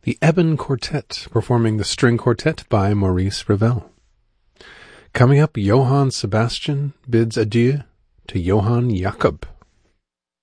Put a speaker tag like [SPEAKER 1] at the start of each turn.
[SPEAKER 1] the Eben Quartet performing the String Quartet by Maurice Ravel. Coming up, Johann Sebastian bids adieu to Johann Jakob.